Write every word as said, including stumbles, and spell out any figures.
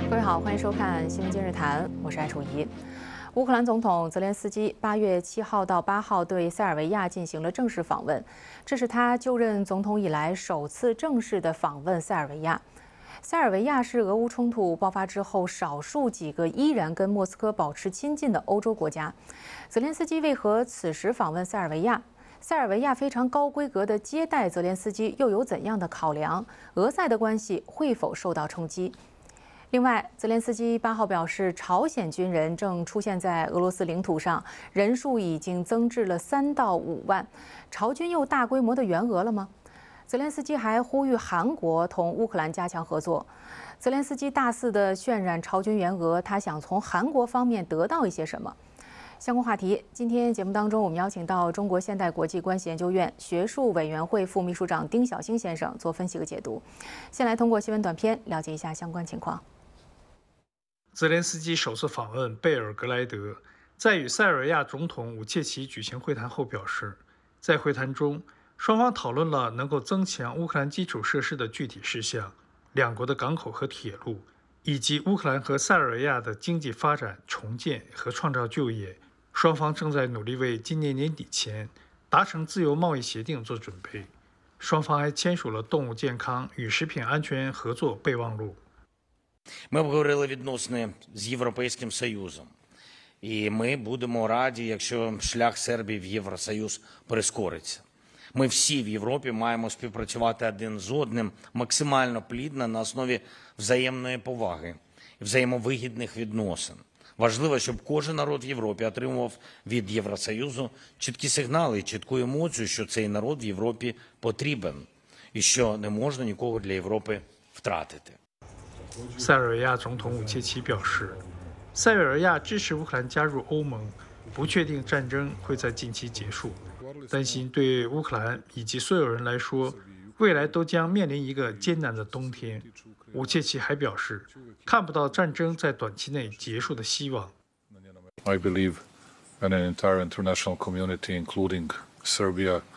各位好，欢迎收看《新闻今日谈》，我是艾楚怡。乌克兰总统泽连斯基八月七号到八号对塞尔维亚进行了正式访问，这是他就任总统以来首次正式的访问塞尔维亚。塞尔维亚是俄乌冲突爆发之后少数几个依然跟莫斯科保持亲近的欧洲国家。泽连斯基为何此时访问塞尔维亚？塞尔维亚非常高规格的接待泽连斯基又有怎样的考量？俄塞的关系会否受到冲击？另外，泽连斯基八号表示，朝鲜军人正出现在俄罗斯领土上，人数已经增至了三到五万。朝军又大规模的援俄了吗？泽连斯基还呼吁韩国同乌克兰加强合作。泽连斯基大肆的渲染朝军援俄，他想从韩国方面得到一些什么？相关话题，今天节目当中，我们邀请到中国现代国际关系研究院学术委员会副秘书长丁晓星先生做分析和解读。先来通过新闻短片了解一下相关情况。 泽连斯基首次访问贝尔格莱德，在与塞尔维亚总统武切奇举行会谈后表示，在会谈中，双方讨论了能够增强乌克兰基础设施的具体事项，两国的港口和铁路，以及乌克兰和塞尔维亚的经济发展、重建和创造就业。双方正在努力为今年年底前达成自由贸易协定做准备。双方还签署了动物健康与食品安全合作备忘录。 Ми обговорили відносини з Європейським Союзом, і ми будемо раді, якщо шлях Сербії в Євросоюз прискориться. Ми всі в Європі маємо співпрацювати один з одним максимально плідно на основі взаємної поваги і взаємовигідних відносин. Важливо, щоб кожен народ в Європі отримував від Євросоюзу чіткі сигнали і чітку емоцію, що цей народ в Європі потрібен і що не можна нікого для Європи втратити. 塞尔维亚总统武切奇表示，塞尔维亚支持乌克兰加入欧盟，不确定战争会在近期结束，担心对乌克兰以及所有人来说，未来都将面临一个艰难的冬天。武切奇还表示，看不到战争在短期内结束的希望。 I believe an entire international community, including Serbia,